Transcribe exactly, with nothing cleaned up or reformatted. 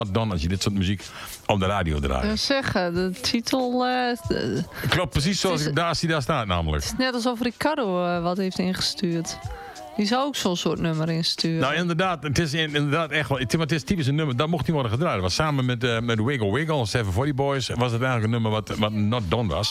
Dan als je dit soort muziek op de radio draait. Ik zeggen, de titel... Uh, de, Klopt precies zoals is, ik, daar, als die daar staat namelijk. Het is net alsof Ricardo uh, wat heeft ingestuurd. Die zou ook zo'n soort nummer insturen. Nou inderdaad, het is inderdaad echt wel... Het, maar het is typisch een nummer, dat mocht niet worden gedraaid. Het was samen met, uh, met Wiggle Wiggle, Seven Forty Boys... was het eigenlijk een nummer wat, wat not done was.